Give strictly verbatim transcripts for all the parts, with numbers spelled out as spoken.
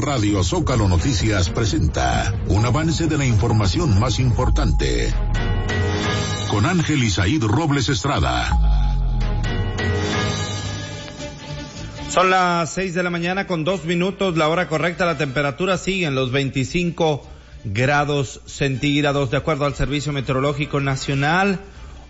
Radio Zócalo Noticias presenta un avance de la información más importante. Con Ángel Isaíd Robles Estrada. Son las seis de la mañana con dos minutos, la hora correcta. La temperatura sigue en los veinticinco grados centígrados, de acuerdo al Servicio Meteorológico Nacional.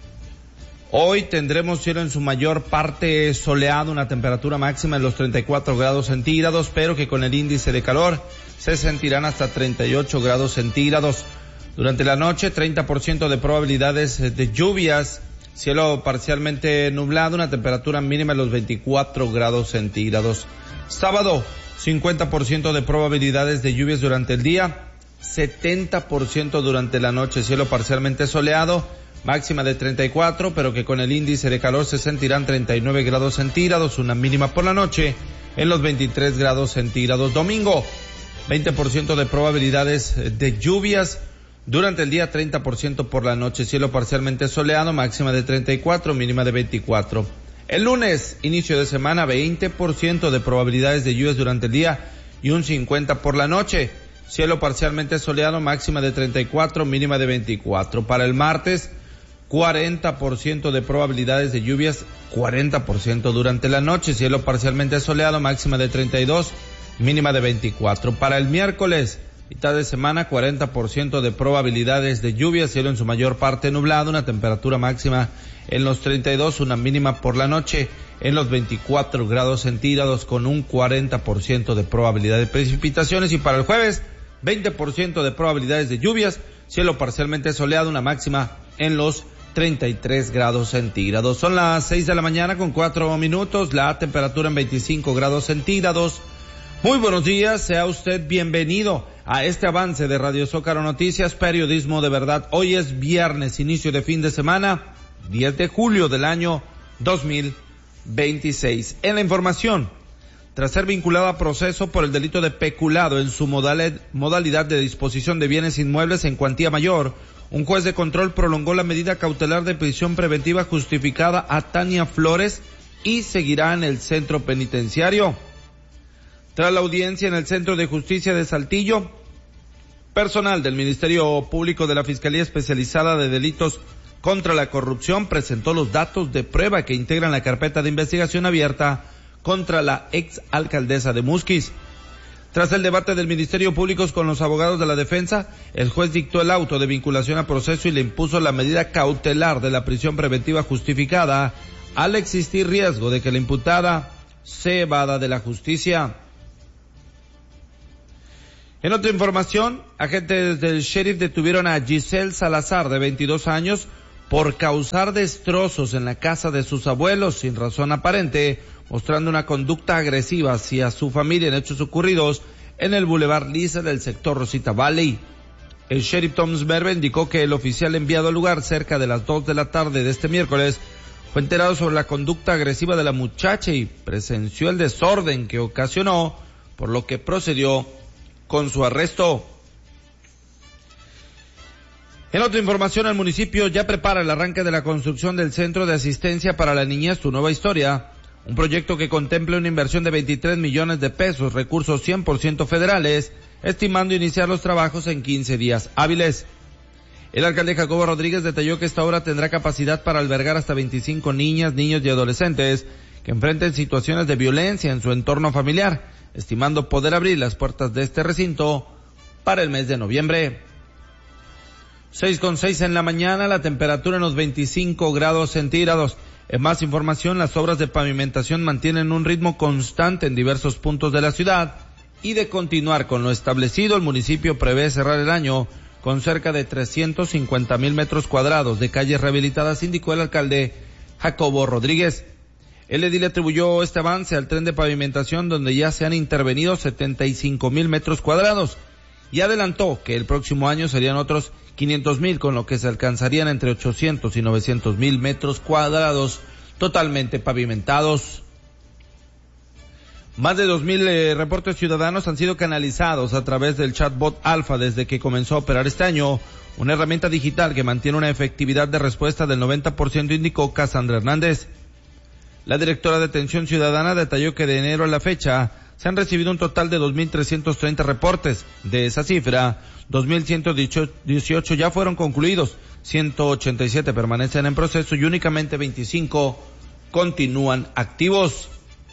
Hoy tendremos cielo en su mayor parte soleado, una temperatura máxima en los treinta y cuatro grados centígrados, pero que con el índice de calor se sentirán hasta treinta y ocho grados centígrados. Durante la noche, treinta por ciento de probabilidades de lluvias, cielo parcialmente nublado, una temperatura mínima en los veinticuatro grados centígrados. Sábado, cincuenta por ciento de probabilidades de lluvias durante el día, setenta por ciento durante la noche, cielo parcialmente soleado, máxima de treinta y cuatro, pero que con el índice de calor se sentirán treinta y nueve grados centígrados, una mínima por la noche en los veintitrés grados centígrados. Domingo, veinte por ciento de probabilidades de lluvias, durante el día treinta por ciento por la noche, cielo parcialmente soleado, máxima de treinta y cuatro, mínima de veinticuatro. El lunes, inicio de semana, veinte por ciento de probabilidades de lluvias durante el día y un cincuenta por la noche, cielo parcialmente soleado, máxima de treinta y cuatro, mínima de veinticuatro. Para el martes, cuarenta por ciento de probabilidades de lluvias, cuarenta por ciento durante la noche, cielo parcialmente soleado, máxima de treinta y dos, mínima de veinticuatro. Para el miércoles, mitad de semana, cuarenta por ciento de probabilidades de lluvia, cielo en su mayor parte nublado, una temperatura máxima en los treinta y dos, una mínima por la noche en los veinticuatro grados centígrados, con un cuarenta por ciento de probabilidad de precipitaciones. Y para el jueves, veinte por ciento de probabilidades de lluvias, cielo parcialmente soleado, una máxima en los treinta y tres grados centígrados. Son las seis de la mañana con cuatro minutos, la temperatura en veinticinco grados centígrados. Muy buenos días, sea usted bienvenido a este avance de Radio Zócalo Noticias, periodismo de verdad. Hoy es viernes, inicio de fin de semana, diez de julio del año dos mil veintiséis. En la información, tras ser vinculado a proceso por el delito de peculado en su modalidad de disposición de bienes inmuebles en cuantía mayor, un juez de control prolongó la medida cautelar de prisión preventiva justificada a Tania Flores y seguirá en el centro penitenciario. Tras la audiencia en el Centro de Justicia de Saltillo, personal del Ministerio Público de la Fiscalía Especializada de Delitos contra la Corrupción presentó los datos de prueba que integran la carpeta de investigación abierta contra la ex alcaldesa de Musquis. Tras el debate del Ministerio Público con los abogados de la defensa, el juez dictó el auto de vinculación a proceso y le impuso la medida cautelar de la prisión preventiva justificada al existir riesgo de que la imputada se evada de la justicia. En otra información, agentes del sheriff detuvieron a Giselle Salazar, de veintidós años, por causar destrozos en la casa de sus abuelos sin razón aparente, mostrando una conducta agresiva hacia su familia en hechos ocurridos en el Boulevard Lisa del sector Rosita Valley. El sheriff Tom Smerbe indicó que el oficial enviado al lugar cerca de las dos de la tarde de este miércoles fue enterado sobre la conducta agresiva de la muchacha y presenció el desorden que ocasionó, por lo que procedió con su arresto. En otra información, el municipio ya prepara el arranque de la construcción del Centro de Asistencia para la Niñez Tu Nueva Historia, un proyecto que contempla una inversión de veintitrés millones de pesos, recursos cien por ciento federales, estimando iniciar los trabajos en quince días hábiles. El alcalde Jacobo Rodríguez detalló que esta obra tendrá capacidad para albergar hasta veinticinco niñas, niños y adolescentes que enfrenten situaciones de violencia en su entorno familiar, estimando poder abrir las puertas de este recinto para el mes de noviembre. seis con seis en la mañana, la temperatura en los veinticinco grados centígrados. En más información, las obras de pavimentación mantienen un ritmo constante en diversos puntos de la ciudad, y de continuar con lo establecido, el municipio prevé cerrar el año con cerca de trescientos cincuenta mil metros cuadrados de calles rehabilitadas, indicó el alcalde Jacobo Rodríguez. El edil atribuyó este avance al tren de pavimentación, donde ya se han intervenido setenta y cinco mil metros cuadrados, y adelantó que el próximo año serían otros quinientos mil, con lo que se alcanzarían entre ochocientos y novecientos mil metros cuadrados totalmente pavimentados. Más de dos mil eh, reportes ciudadanos han sido canalizados a través del chatbot Alfa desde que comenzó a operar este año, una herramienta digital que mantiene una efectividad de respuesta del noventa por ciento, indicó Cassandra Hernández. La directora de Atención Ciudadana detalló que de enero a la fecha se han recibido un total de dos mil trescientos treinta reportes. De esa cifra, dos mil ciento dieciocho ya fueron concluidos, ciento ochenta y siete permanecen en proceso y únicamente veinticinco continúan activos.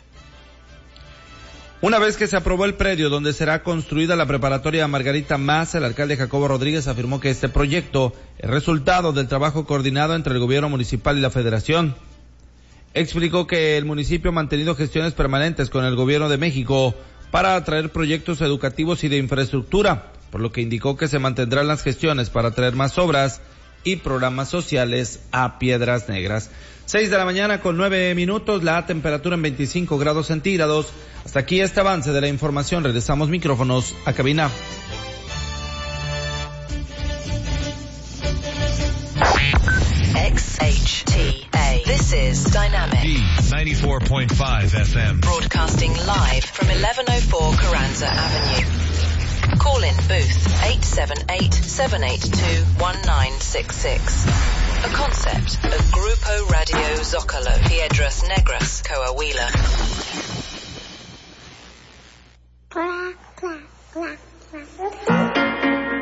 Una vez que se aprobó el predio donde será construida la preparatoria Margarita Maza, el alcalde Jacobo Rodríguez afirmó que este proyecto es resultado del trabajo coordinado entre el gobierno municipal y la federación. Explicó que el municipio ha mantenido gestiones permanentes con el gobierno de México para atraer proyectos educativos y de infraestructura, por lo que indicó que se mantendrán las gestiones para traer más obras y programas sociales a Piedras Negras. Seis de la mañana con nueve minutos, la temperatura en veinticinco grados centígrados. Hasta aquí este avance de la información. Regresamos micrófonos a cabina. X H T A. This is Dynamic. D ninety-four point five F M. Broadcasting live from eleven oh four Carranza Avenue. Call in booth eight seven eight, seven eight two, one nine six six. A concept of Grupo Radio Zocalo, Piedras Negras, Coahuila.